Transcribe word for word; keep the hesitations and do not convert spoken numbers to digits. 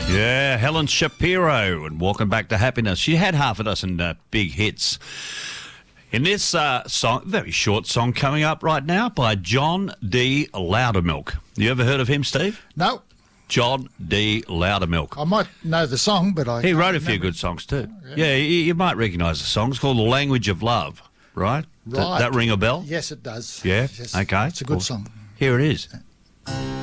Yeah, Helen Shapiro and Walking Back to Happiness. She had half a dozen uh, big hits. In this uh, song, very short song coming up right now by John D. Loudermilk. You ever heard of him, Steve? No. John D. Loudermilk. I might know the song, but I He wrote a remember. few good songs too. Yeah, yeah you, you might recognise the song. It's called The Language of Love, right? Right. Does that ring a bell? Yes, it does. Yeah? Yes. Okay. It's a good Well, song. Here it is.